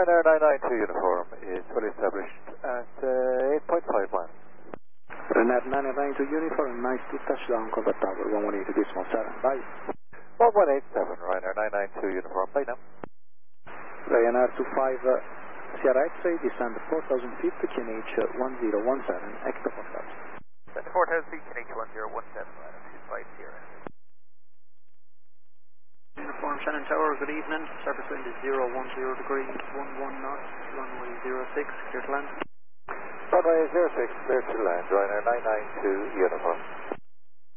Ryanair 992 uniform is fully established at 8.5 miles. Ryanair 992 uniform, nice to touchdown, cover tower 118.7, bye. 1187, Ryanair 992 uniform, bye now. Ryanair 25 Sierra X-ray, descend 4,000 feet to QNH 1017, Hector Foxtrot. 4,000 feet, QNH 1017, Ryanair 25 Sierra. Uniform Shannon Tower, good evening. Surface wind is 010 degrees, 11 knots, runway 06, clear to land. Runway 06, clear to land, Ryanair 992 uniform.